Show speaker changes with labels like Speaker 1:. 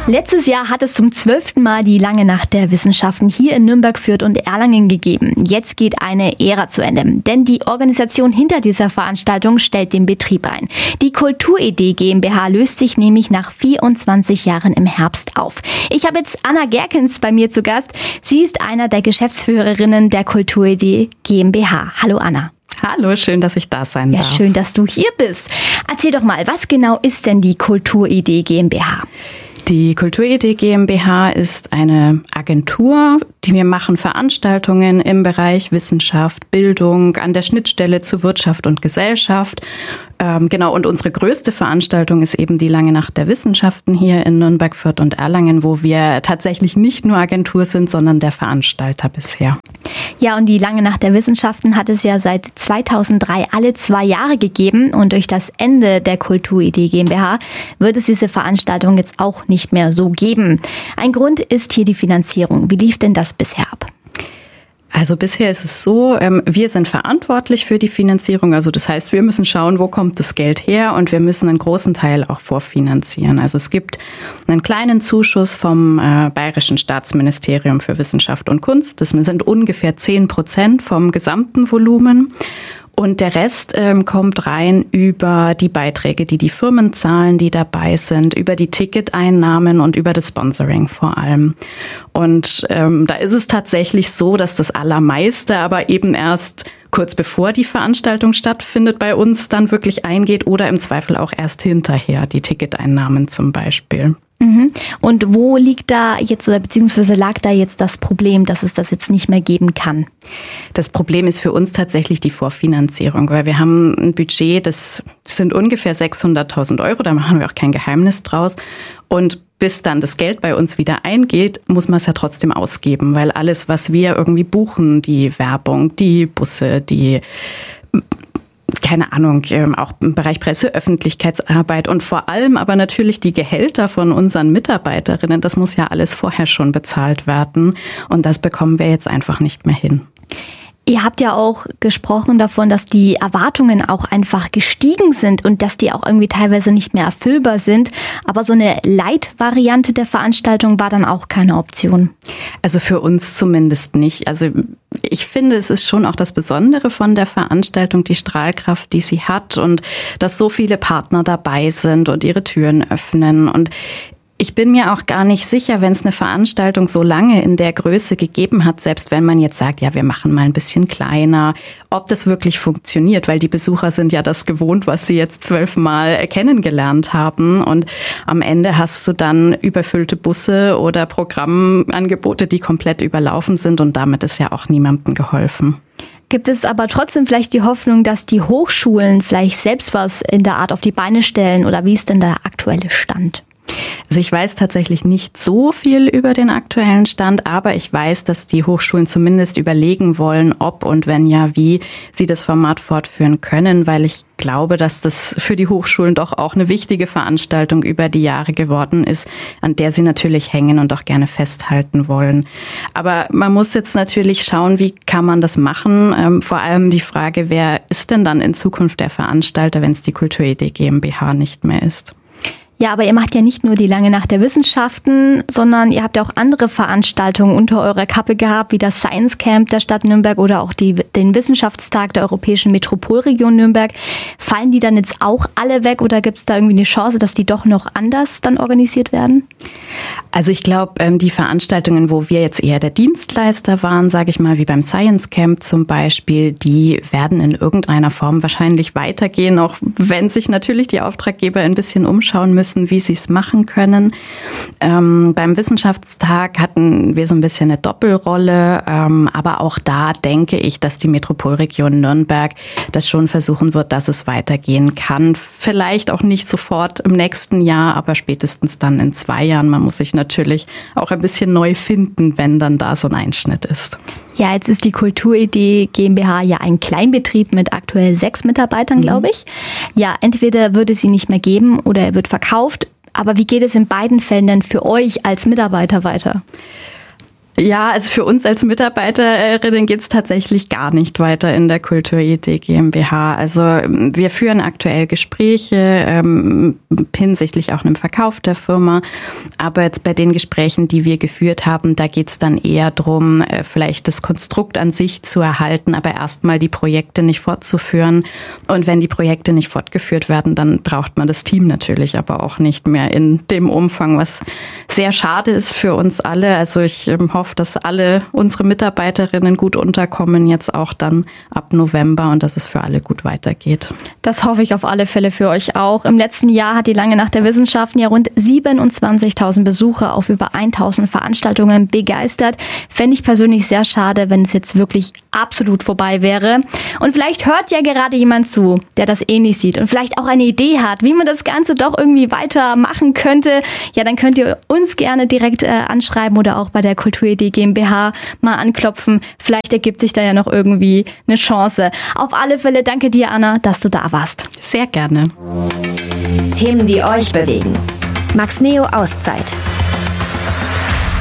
Speaker 1: Letztes Jahr hat es zum 12. Mal die Lange Nacht der Wissenschaften hier in Nürnberg, Fürth und Erlangen gegeben. Jetzt geht eine Ära zu Ende, denn die Organisation hinter dieser Veranstaltung stellt den Betrieb ein. Die Kulturidee GmbH löst sich nämlich nach 24 Jahren im Herbst auf. Ich habe jetzt Anna Gerkens bei mir zu Gast. Sie ist einer der Geschäftsführerinnen der Kulturidee GmbH. Hallo Anna.
Speaker 2: Hallo, schön, dass ich da sein darf.
Speaker 1: Ja, schön, dass du hier bist. Erzähl doch mal, was genau ist denn die Kulturidee GmbH?
Speaker 2: Die Kulturidee GmbH ist eine Agentur, wir machen Veranstaltungen im Bereich Wissenschaft, Bildung, an der Schnittstelle zu Wirtschaft und Gesellschaft. Und unsere größte Veranstaltung ist eben die Lange Nacht der Wissenschaften hier in Nürnberg, Fürth und Erlangen, wo wir tatsächlich nicht nur Agentur sind, sondern der Veranstalter bisher.
Speaker 1: Ja, und die Lange Nacht der Wissenschaften hat es ja seit 2003 alle 2 Jahre gegeben. Und durch das Ende der Kulturidee GmbH wird es diese Veranstaltung jetzt auch nicht mehr so geben. Ein Grund ist hier die Finanzierung. Wie lief denn das bisher ab?
Speaker 2: Also bisher ist es so, wir sind verantwortlich für die Finanzierung. Also das heißt, wir müssen schauen, wo kommt das Geld her, und wir müssen einen großen Teil auch vorfinanzieren. Also es gibt einen kleinen Zuschuss vom Bayerischen Staatsministerium für Wissenschaft und Kunst. Das sind ungefähr 10% vom gesamten Volumen. Und der Rest kommt rein über die Beiträge, die Firmen zahlen, die dabei sind, über die Ticketeinnahmen und über das Sponsoring vor allem. Und da ist es tatsächlich so, dass das Allermeiste aber eben erst kurz bevor die Veranstaltung stattfindet bei uns dann wirklich eingeht oder im Zweifel auch erst hinterher, die Ticketeinnahmen zum Beispiel.
Speaker 1: Und wo liegt da jetzt oder beziehungsweise lag da jetzt das Problem, dass es das jetzt nicht mehr geben kann?
Speaker 2: Das Problem ist für uns tatsächlich die Vorfinanzierung, weil wir haben ein Budget, das sind ungefähr 600.000 €, da machen wir auch kein Geheimnis draus. Und bis dann das Geld bei uns wieder eingeht, muss man es ja trotzdem ausgeben, weil alles, was wir irgendwie buchen, die Werbung, die Busse, die auch im Bereich Presse, Öffentlichkeitsarbeit und vor allem aber natürlich die Gehälter von unseren Mitarbeiterinnen, das muss ja alles vorher schon bezahlt werden, und das bekommen wir jetzt einfach nicht mehr hin.
Speaker 1: Ihr habt ja auch gesprochen davon, dass die Erwartungen auch einfach gestiegen sind und dass die auch irgendwie teilweise nicht mehr erfüllbar sind. Aber so eine Light-Variante der Veranstaltung war dann auch keine Option.
Speaker 2: Also für uns zumindest nicht. Also ich finde, es ist schon auch das Besondere von der Veranstaltung, die Strahlkraft, die sie hat, und dass so viele Partner dabei sind und ihre Türen öffnen. Und ich bin mir auch gar nicht sicher, wenn es eine Veranstaltung so lange in der Größe gegeben hat, selbst wenn man jetzt sagt, ja, wir machen mal ein bisschen kleiner, ob das wirklich funktioniert, weil die Besucher sind ja das gewohnt, was sie jetzt 12 Mal kennengelernt haben, und am Ende hast du dann überfüllte Busse oder Programmangebote, die komplett überlaufen sind, und damit ist ja auch niemandem geholfen.
Speaker 1: Gibt es aber trotzdem vielleicht die Hoffnung, dass die Hochschulen vielleicht selbst was in der Art auf die Beine stellen, oder wie ist denn der aktuelle Stand?
Speaker 2: Also ich weiß tatsächlich nicht so viel über den aktuellen Stand, aber ich weiß, dass die Hochschulen zumindest überlegen wollen, ob und wenn ja, wie sie das Format fortführen können, weil ich glaube, dass das für die Hochschulen doch auch eine wichtige Veranstaltung über die Jahre geworden ist, an der sie natürlich hängen und auch gerne festhalten wollen. Aber man muss jetzt natürlich schauen, wie kann man das machen? Vor allem die Frage, wer ist denn dann in Zukunft der Veranstalter, wenn es die Kulturidee GmbH nicht mehr ist?
Speaker 1: Ja, aber ihr macht ja nicht nur die Lange Nacht der Wissenschaften, sondern ihr habt ja auch andere Veranstaltungen unter eurer Kappe gehabt, wie das Science Camp der Stadt Nürnberg oder auch den Wissenschaftstag der Europäischen Metropolregion Nürnberg. Fallen die dann jetzt auch alle weg, oder gibt es da irgendwie eine Chance, dass die doch noch anders dann organisiert werden?
Speaker 2: Also ich glaube, die Veranstaltungen, wo wir jetzt eher der Dienstleister waren, sage ich mal, wie beim Science Camp zum Beispiel, die werden in irgendeiner Form wahrscheinlich weitergehen, auch wenn sich natürlich die Auftraggeber ein bisschen umschauen müssen, wie sie es machen können. Beim Wissenschaftstag hatten wir so ein bisschen eine Doppelrolle, aber auch da denke ich, dass die Metropolregion Nürnberg das schon versuchen wird, dass es weitergehen kann. Vielleicht auch nicht sofort im nächsten Jahr, aber spätestens dann in 2 Jahren. Man muss sich natürlich auch ein bisschen neu finden, wenn dann da so ein Einschnitt ist.
Speaker 1: Ja, jetzt ist die Kulturidee GmbH ja ein Kleinbetrieb mit aktuell 6 Mitarbeitern, glaube ich. Ja, entweder würde sie nicht mehr geben oder er wird verkauft. Aber wie geht es in beiden Fällen denn für euch als Mitarbeiter weiter?
Speaker 2: Ja, also für uns als Mitarbeiterinnen geht es tatsächlich gar nicht weiter in der Kulturidee GmbH. Also wir führen aktuell Gespräche hinsichtlich auch einem Verkauf der Firma. Aber jetzt bei den Gesprächen, die wir geführt haben, da geht es dann eher darum, vielleicht das Konstrukt an sich zu erhalten, aber erstmal die Projekte nicht fortzuführen. Und wenn die Projekte nicht fortgeführt werden, dann braucht man das Team natürlich aber auch nicht mehr in dem Umfang, was sehr schade ist für uns alle. Also ich hoffe, dass alle unsere Mitarbeiterinnen gut unterkommen, jetzt auch dann ab November und dass es für alle gut weitergeht.
Speaker 1: Das hoffe ich auf alle Fälle für euch auch. Im letzten Jahr hat die Lange Nacht der Wissenschaften ja rund 27.000 Besucher auf über 1.000 Veranstaltungen begeistert. Fände ich persönlich sehr schade, wenn es jetzt wirklich absolut vorbei wäre. Und vielleicht hört ja gerade jemand zu, der das ähnlich sieht und vielleicht auch eine Idee hat, wie man das Ganze doch irgendwie weitermachen könnte. Ja, dann könnt ihr uns gerne direkt anschreiben oder auch bei der Kulturidee GmbH mal anklopfen. Vielleicht ergibt sich da ja noch irgendwie eine Chance. Auf alle Fälle danke dir, Anna, dass du da warst.
Speaker 2: Sehr gerne.
Speaker 3: Themen, die euch bewegen. Max Neo Auszeit.